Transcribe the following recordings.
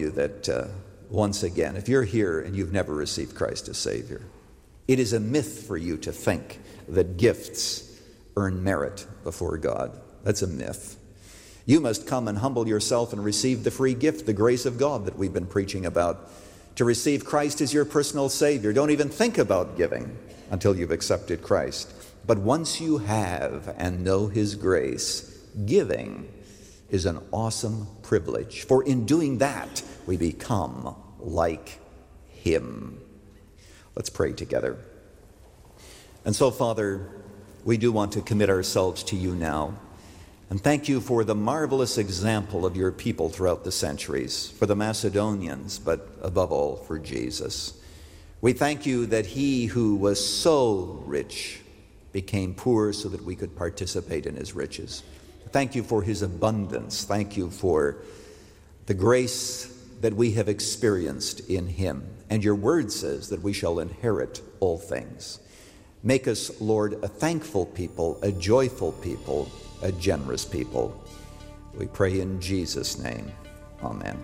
you that once again, if you're here and you've never received Christ as Savior, it is a myth for you to think that gifts earn merit before God. That's a myth. You must come and humble yourself and receive the free gift, the grace of God that we've been preaching about, to receive Christ as your personal Savior. Don't even think about giving until you've accepted Christ. But once you have and know His grace, giving is an awesome privilege. For in doing that, we become like Him. Let's pray together. And so, Father, we do want to commit ourselves to you now. And thank you for the marvelous example of your people throughout the centuries, for the Macedonians, but above all for Jesus. We thank you that He who was so rich became poor so that we could participate in His riches. Thank you for His abundance. Thank you for the grace that we have experienced in Him. And your word says that we shall inherit all things. Make us, Lord, a thankful people, a joyful people, a generous people. We pray in Jesus' name. Amen.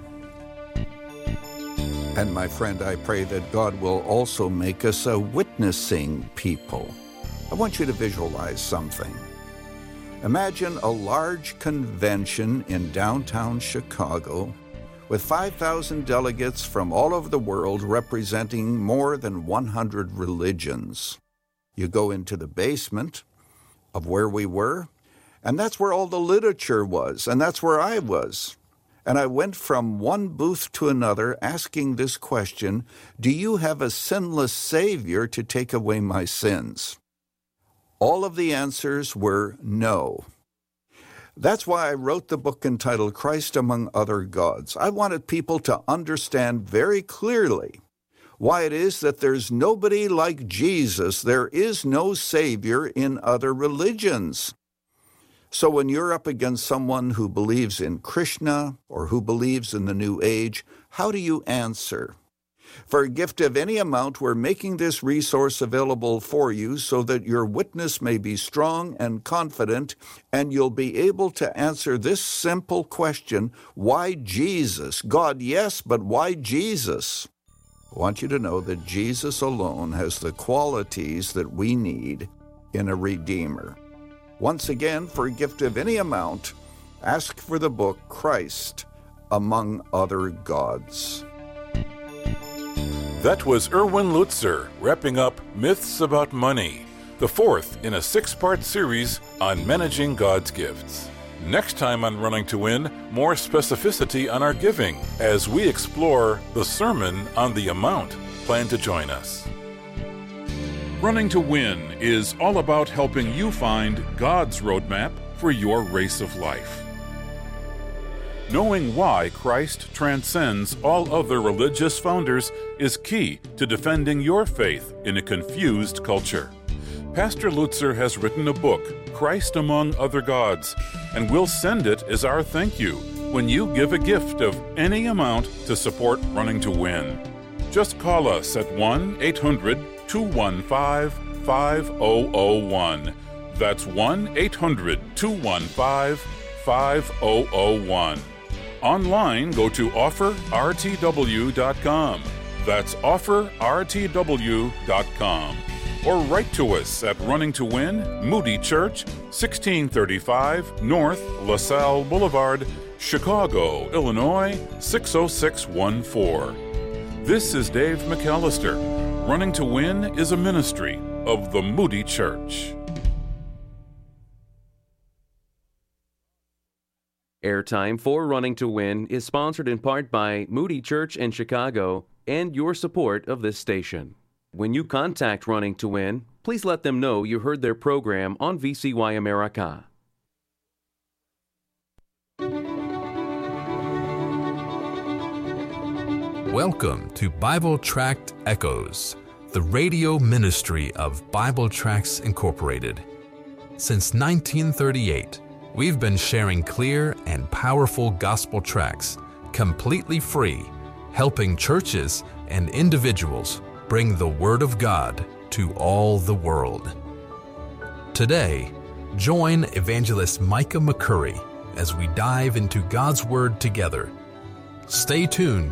And my friend, I pray that God will also make us a witnessing people. I want you to visualize something. Imagine a large convention in downtown Chicago with 5,000 delegates from all over the world representing more than 100 religions. You go into the basement of where we were, and that's where all the literature was, and that's where I was. And I went from one booth to another asking this question, do you have a sinless Savior to take away my sins? All of the answers were no. That's why I wrote the book entitled Christ Among Other Gods. I wanted people to understand very clearly why it is that there's nobody like Jesus. There is no Savior in other religions. So when you're up against someone who believes in Krishna or who believes in the New Age, how do you answer? For a gift of any amount, we're making this resource available for you so that your witness may be strong and confident, and you'll be able to answer this simple question, why Jesus? God, yes, but why Jesus? I want you to know that Jesus alone has the qualities that we need in a Redeemer. Once again, for a gift of any amount, ask for the book Christ Among Other Gods. That was Erwin Lutzer wrapping up Myths About Money, the fourth in a 6-part series on managing God's gifts. Next time on Running to Win, more specificity on our giving as we explore the sermon on the amount. Plan to join us. Running to Win is all about helping you find God's roadmap for your race of life. Knowing why Christ transcends all other religious founders is key to defending your faith in a confused culture. Pastor Lutzer has written a book, Christ Among Other Gods, and we'll send it as our thank you when you give a gift of any amount to support Running to Win. Just call us at 1-800-215-5001. That's 1-800-215-5001. Online, go to offerrtw.com. That's offerrtw.com. Or write to us at Running to Win, Moody Church, 1635 North LaSalle Boulevard, Chicago, Illinois, 60614. This is Dave McAllister. Running to Win is a ministry of the Moody Church. Airtime for Running to Win is sponsored in part by Moody Church in Chicago and your support of this station. When you contact Running to Win, please let them know you heard their program on VCY America. Welcome to Bible Tract Echoes, the radio ministry of Bible Tracts Incorporated. Since 1938, we've been sharing clear and powerful gospel tracts, completely free, helping churches and individuals bring the Word of God to all the world. Today, join Evangelist Micah McCurry as we dive into God's Word together. Stay tuned